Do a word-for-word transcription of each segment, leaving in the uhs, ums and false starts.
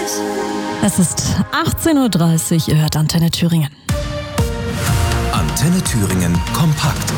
Es ist achtzehn Uhr dreißig, ihr hört Antenne Thüringen. Antenne Thüringen kompakt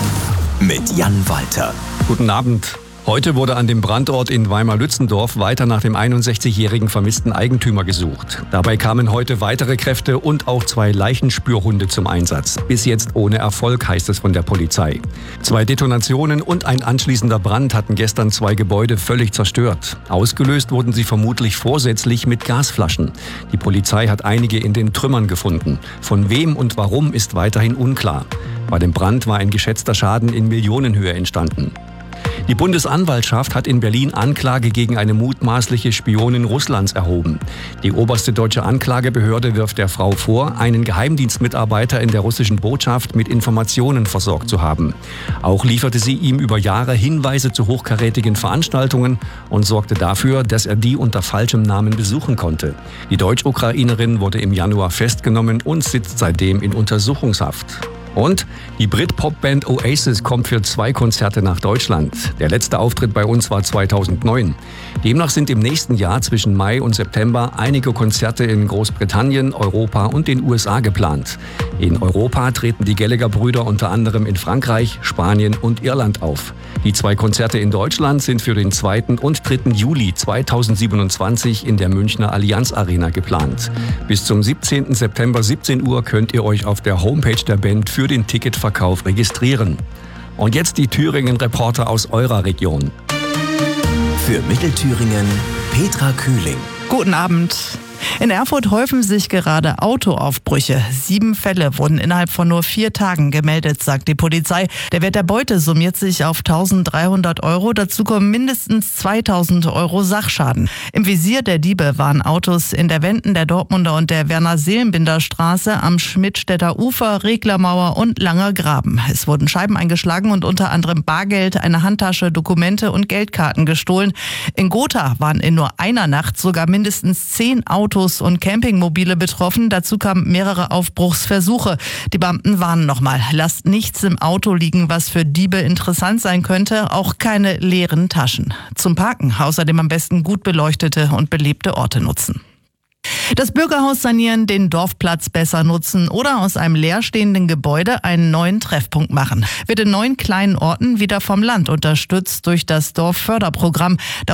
mit Jan Walter. Guten Abend. Heute wurde an dem Brandort in Weimar-Lützendorf weiter nach dem einundsechzigjährigen vermissten Eigentümer gesucht. Dabei kamen heute weitere Kräfte und auch zwei Leichenspürhunde zum Einsatz. Bis jetzt ohne Erfolg, heißt es von der Polizei. Zwei Detonationen und ein anschließender Brand hatten gestern zwei Gebäude völlig zerstört. Ausgelöst wurden sie vermutlich vorsätzlich mit Gasflaschen. Die Polizei hat einige in den Trümmern gefunden. Von wem und warum ist weiterhin unklar. Bei dem Brand war ein geschätzter Schaden in Millionenhöhe entstanden. Die Bundesanwaltschaft hat in Berlin Anklage gegen eine mutmaßliche Spionin Russlands erhoben. Die oberste deutsche Anklagebehörde wirft der Frau vor, einen Geheimdienstmitarbeiter in der russischen Botschaft mit Informationen versorgt zu haben. Auch lieferte sie ihm über Jahre Hinweise zu hochkarätigen Veranstaltungen und sorgte dafür, dass er die unter falschem Namen besuchen konnte. Die Deutsch-Ukrainerin wurde im Januar festgenommen und sitzt seitdem in Untersuchungshaft. Und die Brit-Pop-Band Oasis kommt für zwei Konzerte nach Deutschland. Der letzte Auftritt bei uns war zweitausendneun. Demnach sind im nächsten Jahr zwischen Mai und September einige Konzerte in Großbritannien, Europa und den U S A geplant. In Europa treten die Gallagher-Brüder unter anderem in Frankreich, Spanien und Irland auf. Die zwei Konzerte in Deutschland sind für den zweiten und dritten Juli zweitausendsiebenundzwanzig in der Münchner Allianz Arena geplant. Bis zum siebzehnten September siebzehn Uhr könnt ihr euch auf der Homepage der Band für den Ticketverkauf registrieren. Und jetzt die Thüringen-Reporter aus eurer Region. Für Mittelthüringen Petra Kühling. Guten Abend. In Erfurt häufen sich gerade Autoaufbrüche. Sieben Fälle wurden innerhalb von nur vier Tagen gemeldet, sagt die Polizei. Der Wert der Beute summiert sich auf eintausenddreihundert Euro. Dazu kommen mindestens zweitausend Euro Sachschaden. Im Visier der Diebe waren Autos in der Wenden der Dortmunder und der Werner-Seelenbinder-Straße, am Schmidtstädter Ufer, Reglermauer und Langer Graben. Es wurden Scheiben eingeschlagen und unter anderem Bargeld, eine Handtasche, Dokumente und Geldkarten gestohlen. In Gotha waren in nur einer Nacht sogar mindestens zehn Autos und Campingmobile betroffen. Dazu kamen mehrere Aufbruchsversuche. Die Beamten warnen nochmal: Lasst nichts im Auto liegen, was für Diebe interessant sein könnte. Auch keine leeren Taschen. Zum Parken außerdem am besten gut beleuchtete und belebte Orte nutzen. Das Bürgerhaus sanieren, den Dorfplatz besser nutzen oder aus einem leerstehenden Gebäude einen neuen Treffpunkt machen. Wird in neun kleinen Orten wieder vom Land unterstützt durch das Dorfförderprogramm.